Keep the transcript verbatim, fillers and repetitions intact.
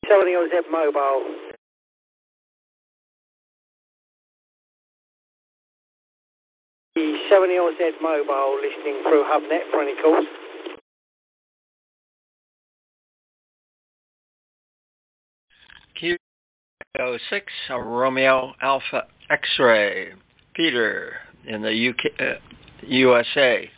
seventy L Z mobile. The seventy L Z mobile listening through HubNet for any calls. Q zero six Romeo Alpha X-ray. Peter in the U K, uh, U S A.